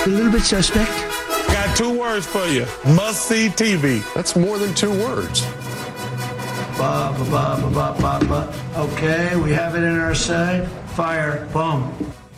a little bit suspect. Got 2 words for you. Must-see TV. That's more than 2 words. Okay, we have it in our sight. Fire. Boom.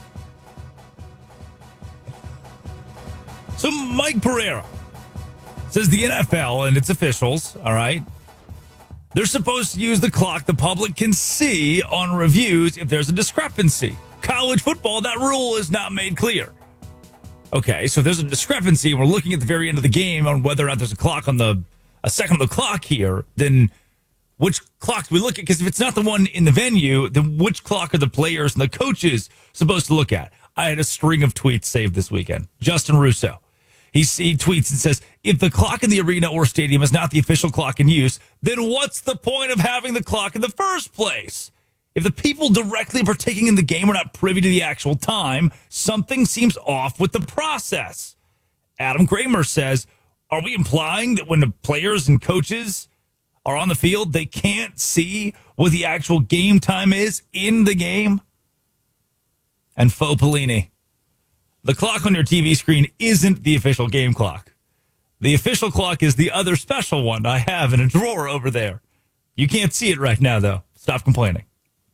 So Mike Pereira says the NFL and its officials, all right, they're supposed to use the clock the public can see on reviews if there's a discrepancy. College football, that rule is not made clear. Okay, so if there's a discrepancy, we're looking at the very end of the game on whether or not there's a second on the clock here, then which clock do we look at? Because if it's not the one in the venue, then which clock are the players and the coaches supposed to look at? I had a string of tweets saved this weekend. Justin Russo. He tweets and says, if the clock in the arena or stadium is not the official clock in use, then what's the point of having the clock in the first place? If the people directly partaking in the game are not privy to the actual time, something seems off with the process. Adam Kramer says, are we implying that when the players and coaches are on the field, they can't see what the actual game time is in the game? And Faux Pellini. The clock on your TV screen isn't the official game clock. The official clock is the other special one I have in a drawer over there. You can't see it right now, though. Stop complaining.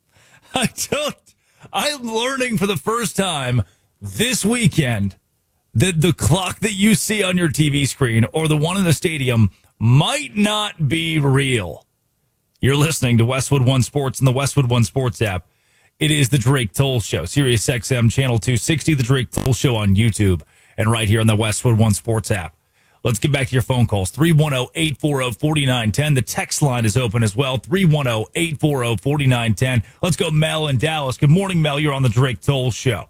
I'm learning for the first time this weekend that the clock that you see on your TV screen or the one in the stadium might not be real. You're listening to Westwood One Sports and the Westwood One Sports app. It is the Drake Toll Show, Sirius XM Channel 260, the Drake Toll Show on YouTube, and right here on the Westwood One Sports app. Let's get back to your phone calls. 310-840-4910. The text line is open as well. 310-840-4910. Let's go Mel in Dallas. Good morning, Mel. You're on the Drake Toll Show.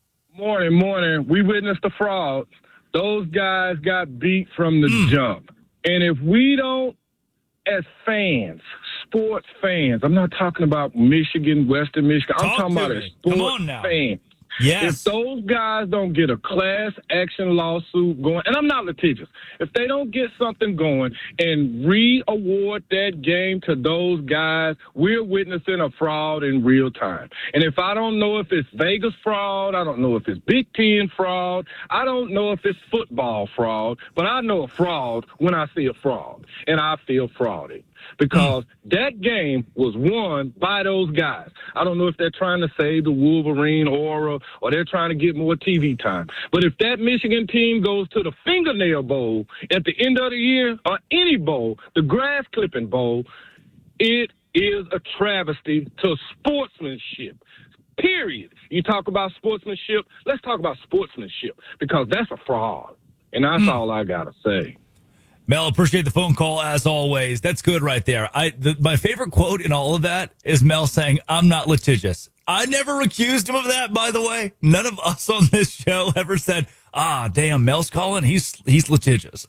Morning. We witnessed the frauds. Those guys got beat from the jump. And if we don't, as fans, sports fans, I'm not talking about Michigan, Western Michigan. I'm talking about a sports fan. Yes. If those guys don't get a class action lawsuit going, and I'm not litigious, if they don't get something going and re-award that game to those guys, we're witnessing a fraud in real time. And if I don't know if it's Vegas fraud, I don't know if it's Big Ten fraud, I don't know if it's football fraud, but I know a fraud when I see a fraud, and I feel frauded. Because that game was won by those guys. I don't know if they're trying to save the Wolverine aura or they're trying to get more TV time. But if that Michigan team goes to the Fingernail Bowl at the end of the year or any bowl, the Grass Clipping Bowl, it is a travesty to sportsmanship. Period. You talk about sportsmanship, let's talk about sportsmanship because that's a fraud. And that's all I got to say. Mel, appreciate the phone call as always. That's good right there. My favorite quote in all of that is Mel saying, I'm not litigious. I never accused him of that, by the way. None of us on this show ever said, damn, Mel's calling. He's litigious.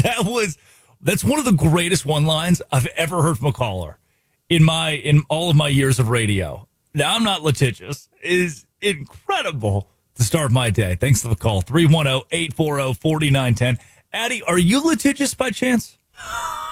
That's one of the greatest one lines I've ever heard from a caller in all of my years of radio. Now, I'm not litigious is incredible to start my day. Thanks for the call. 310-840-4910. Addie, are you litigious by chance?